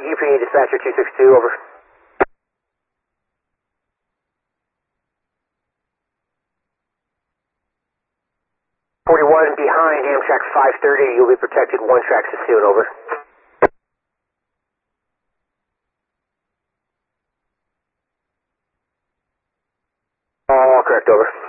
UP dispatcher 262, over. 41 behind Amtrak 530, you'll be protected 1 tracks to soon, over. All correct, over.